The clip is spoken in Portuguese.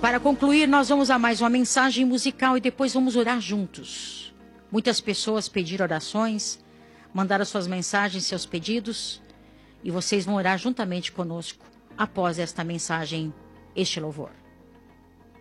Para concluir, nós vamos a mais uma mensagem musical e depois vamos orar juntos. Muitas pessoas pediram orações, mandaram suas mensagens, seus pedidos, e vocês vão orar juntamente conosco após esta mensagem, este louvor.